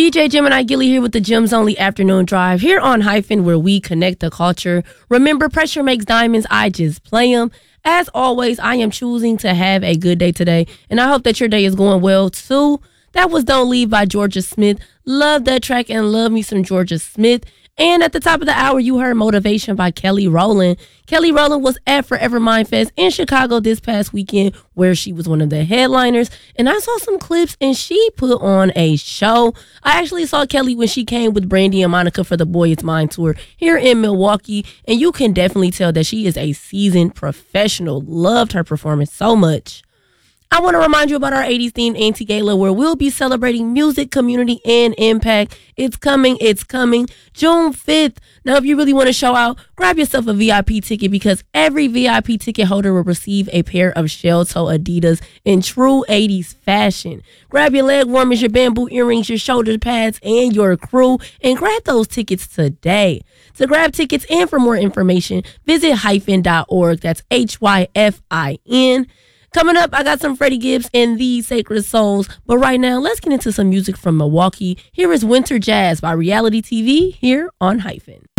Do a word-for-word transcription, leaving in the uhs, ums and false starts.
D J Gemini Gilly here with the Gems Only Afternoon Drive here on Hyphen, where we connect the culture. Remember, pressure makes diamonds. I just play them. As always, I am choosing to have a good day today, and I hope that your day is going well too. That was Don't Leave by Georgia Smith. Love that track and love me some Georgia Smith. And at the top of the hour, you heard Motivation by Kelly Rowland. Kelly Rowland was at Forever Mind Fest in Chicago this past weekend, where she was one of the headliners. And I saw some clips, and she put on a show. I actually saw Kelly when she came with Brandy and Monica for the Boy It's Mine tour here in Milwaukee. And you can definitely tell that she is a seasoned professional. Loved her performance so much. I want to remind you about our eighties themed Auntie Gala, where we'll be celebrating music, community, and impact. It's coming. It's coming. June fifth. Now, if you really want to show out, grab yourself a V I P ticket, because every V I P ticket holder will receive a pair of shell toe Adidas in true eighties fashion. Grab your leg warmers, your bamboo earrings, your shoulder pads, and your crew, and grab those tickets today. To grab tickets and for more information, visit hyphen dot org. That's H Y F I N. Coming up, I got some Freddie Gibbs and These Sacred Souls. But right now, let's get into some music from Milwaukee. Here is Winter Jazz by Reality T V here on Hyphen.